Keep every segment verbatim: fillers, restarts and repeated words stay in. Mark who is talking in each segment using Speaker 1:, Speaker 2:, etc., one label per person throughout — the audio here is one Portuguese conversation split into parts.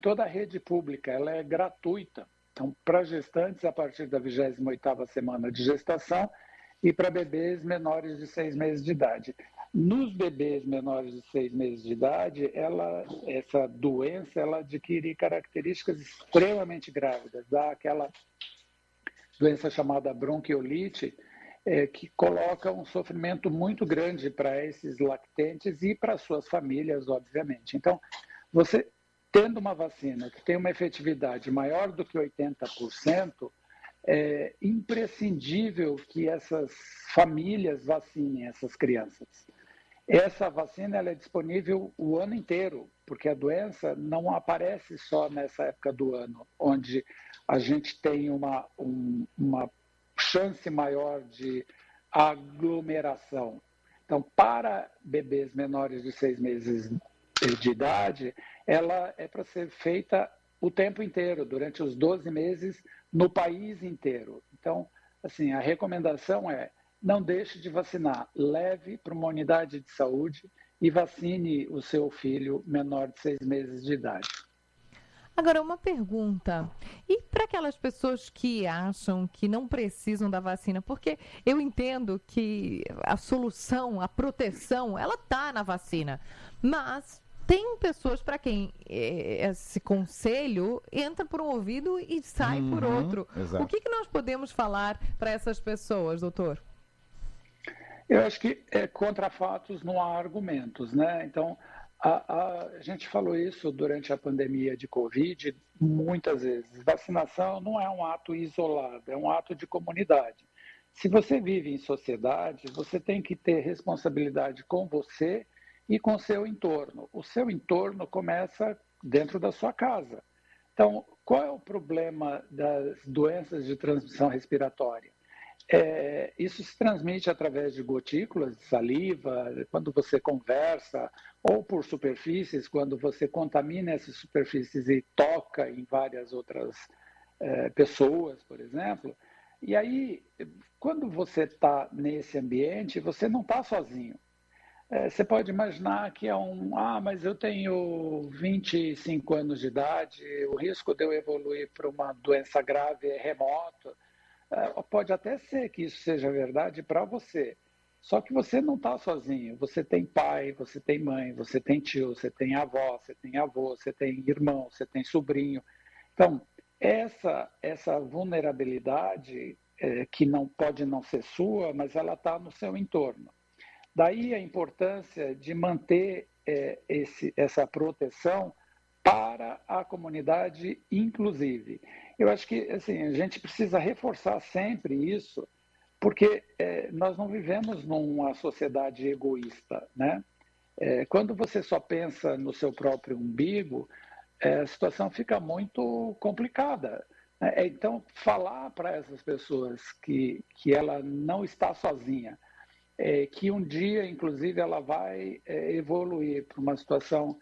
Speaker 1: toda a rede pública, ela é gratuita. Então, para gestantes, a partir da vigésima oitava semana de gestação e para bebês menores de seis meses de idade. Nos bebês menores de seis meses de idade, ela, essa doença ela adquire características extremamente grávidas, dá aquela doença chamada bronquiolite, é, que coloca um sofrimento muito grande para esses lactentes e para suas famílias, obviamente. Então, você tendo uma vacina que tem uma efetividade maior do que oitenta por cento, é imprescindível que essas famílias vacinem essas crianças. Essa vacina ela é disponível o ano inteiro, porque a doença não aparece só nessa época do ano, onde a gente tem uma, um, uma chance maior de aglomeração. Então, para bebês menores de seis meses de idade, ela é para ser feita o tempo inteiro, durante os doze meses, no país inteiro. Então, assim, a recomendação é: não deixe de vacinar, leve para uma unidade de saúde e vacine o seu filho menor de seis meses de idade.
Speaker 2: Agora, uma pergunta. E para aquelas pessoas que acham que não precisam da vacina? Porque eu entendo que a solução, a proteção, ela está na vacina. Mas tem pessoas para quem esse conselho entra por um ouvido e sai uhum, por outro. Exato. O que, que nós podemos falar para essas pessoas, doutor?
Speaker 1: Eu acho que é, contra fatos não há argumentos, né? Então, a, a, a gente falou isso durante a pandemia de Covid muitas vezes. Vacinação não é um ato isolado, é um ato de comunidade. Se você vive em sociedade, você tem que ter responsabilidade com você e com o seu entorno. O seu entorno começa dentro da sua casa. Então, qual é o problema das doenças de transmissão respiratória? É, isso se transmite através de gotículas de saliva, quando você conversa, ou por superfícies, quando você contamina essas superfícies e toca em várias outras é, pessoas, por exemplo. E aí, quando você está nesse ambiente, você não está sozinho. É, você pode imaginar que é um, ah, mas eu tenho vinte e cinco anos de idade, o risco de eu evoluir para uma doença grave é remoto. Pode até ser que isso seja verdade para você, só que você não está sozinho. Você tem pai, você tem mãe, você tem tio, você tem avó, você tem avô, você tem irmão, você tem sobrinho. Então, essa, essa vulnerabilidade, é, que não pode não ser sua, mas ela está no seu entorno. Daí a importância de manter é, esse, essa proteção para a comunidade, inclusive. Eu acho que assim, a gente precisa reforçar sempre isso, porque é, nós não vivemos numa sociedade egoísta, né? É, quando você só pensa no seu próprio umbigo, é, a situação fica muito complicada. Né? Então, falar para essas pessoas que, que ela não está sozinha, é, que um dia, inclusive, ela vai é, evoluir para uma situação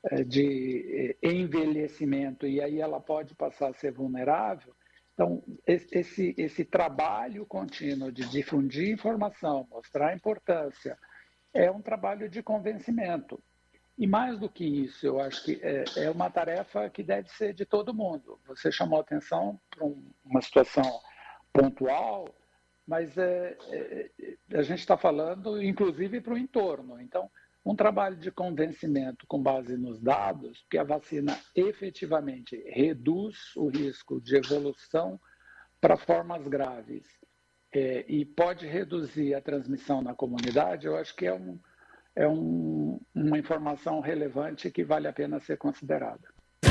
Speaker 1: de envelhecimento e aí ela pode passar a ser vulnerável. Então, esse, esse trabalho contínuo de difundir informação, mostrar a importância, é um trabalho de convencimento. E mais do que isso, eu acho que é, é uma tarefa que deve ser de todo mundo. Você chamou atenção para um, uma situação pontual, mas é, é, a gente está falando, inclusive, para o entorno. Então, um trabalho de convencimento com base nos dados, que a vacina efetivamente reduz o risco de evolução para formas graves é, e pode reduzir a transmissão na comunidade, eu acho que é, um, é um, uma informação relevante que vale a pena ser considerada.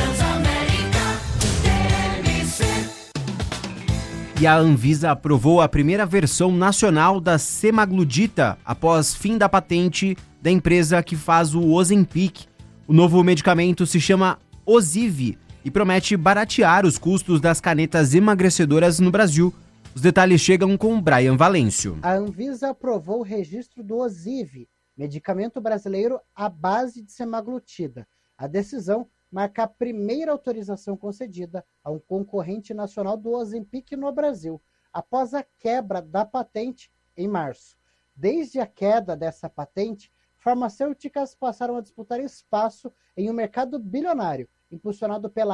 Speaker 3: E a Anvisa aprovou a primeira versão nacional da semaglutida após fim da patente da empresa que faz o Ozempic. O novo medicamento se chama Ozivy e promete baratear os custos das canetas emagrecedoras no Brasil. Os detalhes chegam com Brian Valêncio.
Speaker 4: A Anvisa aprovou o registro do Ozivy, medicamento brasileiro à base de semaglutida. A decisão marca a primeira autorização concedida a um concorrente nacional do Ozempic no Brasil, após a quebra da patente em março. Desde a queda dessa patente, farmacêuticas passaram a disputar espaço em um mercado bilionário, impulsionado pela